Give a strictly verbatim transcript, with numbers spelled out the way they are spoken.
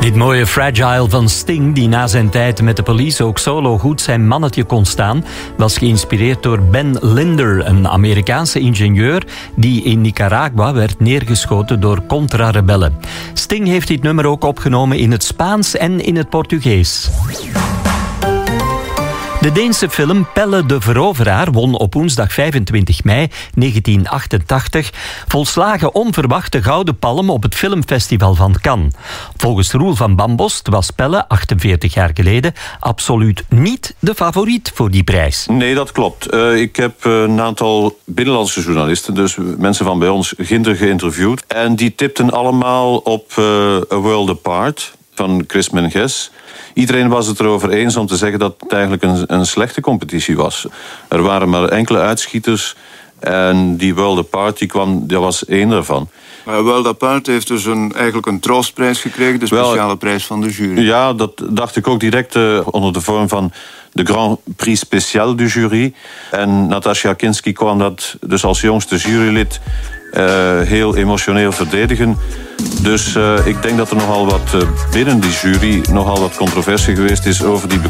Dit mooie Fragile van Sting, die na zijn tijd met de Police ook solo goed zijn mannetje kon staan, was geïnspireerd door Ben Linder, een Amerikaanse ingenieur die in Nicaragua werd neergeschoten door contra-rebellen. Sting heeft dit nummer ook opgenomen in het Spaans en in het Portugees. De Deense film Pelle de Veroveraar won op woensdag vijfentwintig mei negentien achtentachtig volslagen onverwacht de Gouden Palm op het filmfestival van Cannes. Volgens Roel van Bambost was Pelle, achtenveertig jaar geleden, absoluut niet de favoriet voor die prijs. Nee, dat klopt. Uh, ik heb uh, een aantal binnenlandse journalisten, dus mensen van bij ons, ginder geïnterviewd. En die tipten allemaal op uh, A World Apart van Chris Menges. Iedereen was het erover eens om te zeggen dat het eigenlijk een, een slechte competitie was. Er waren maar enkele uitschieters en die World Apart die kwam, dat was één daarvan. Maar World Apart heeft dus een, eigenlijk een troostprijs gekregen, de speciale Wel, prijs van de jury. Ja, dat dacht ik ook direct uh, onder de vorm van de Grand Prix Special du jury. En Natasja Kinski kwam dat dus als jongste jurylid uh, heel emotioneel verdedigen. Dus uh, ik denk dat er nogal wat uh, binnen die jury nogal wat controversie geweest is over die